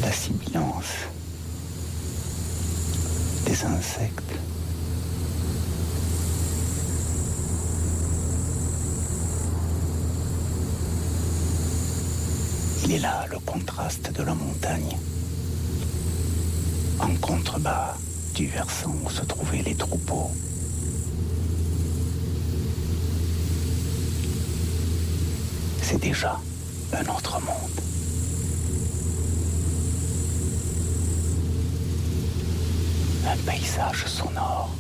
la sibilance des insectes. Il est là le contraste de la montagne, en contrebas du versant où se trouvaient les troupeaux. C'est déjà un autre monde. Un paysage sonore.